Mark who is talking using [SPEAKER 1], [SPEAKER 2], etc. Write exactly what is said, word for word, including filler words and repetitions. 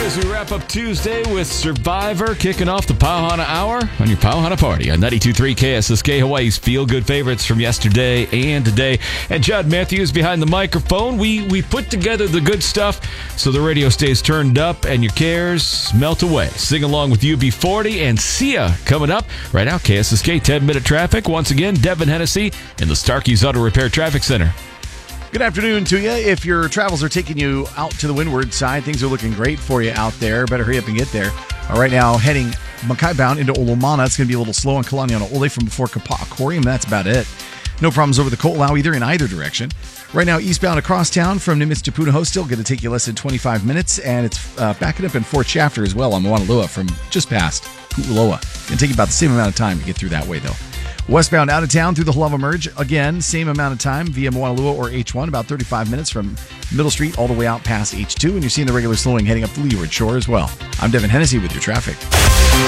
[SPEAKER 1] as we wrap up Tuesday with Survivor, kicking off the Pauhana Hour on your Pauhana Party on ninety-two point three K S S K, Hawaii's feel-good favorites from yesterday and today. And Judd Matthews behind the microphone. We we put together the good stuff so the radio stays turned up and your cares melt away. Sing along with U B forty and Sia coming up. Right now, K S S K ten-minute traffic. Once again, Devin Hennessy in the Starkey's Auto Repair Traffic Center.
[SPEAKER 2] Good afternoon to you. If your travels are taking you out to the windward side, things are looking great for you out there. Better hurry up and get there. Uh, right now, heading Mackay bound into Olomana. It's going to be a little slow on Kalaniana Ole from before Kapa'a Aquarium. That's about it. No problems over the Ko'olau either in either direction. Right now, eastbound across town from Nimitz to Punahou, still going to take you less than twenty-five minutes. And it's uh, backing up in Fort Shafter as well on Moanalua from just past Ku'uloa. Going to take you about the same amount of time to get through that way, though. Westbound out of town through the Halava Merge. Again, same amount of time via Moanalua or H one, about thirty-five minutes from Middle Street all the way out past H two. And you're seeing the regular slowing heading up the Leeward Shore as well. I'm Devin Hennessy with your traffic.